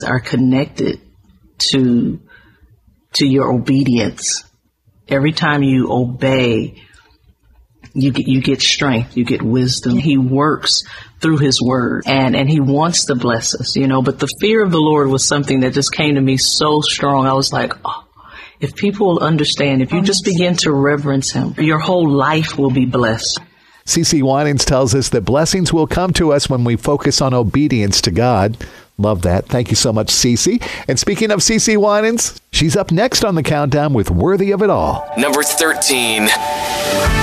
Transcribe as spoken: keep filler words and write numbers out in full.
are connected to to your obedience. Every time you obey, you get you get strength, you get wisdom. He works through his word, and and he wants to bless us, you know. But the fear of the Lord was something that just came to me so strong. I was like, oh, if people will understand, if you just begin to reverence him, your whole life will be blessed. CeCe Winans tells us that blessings will come to us when we focus on obedience to God. Love that. Thank you so much, CeCe. And speaking of CeCe Winans, she's up next on the countdown with Worthy of It All. Number thirteen.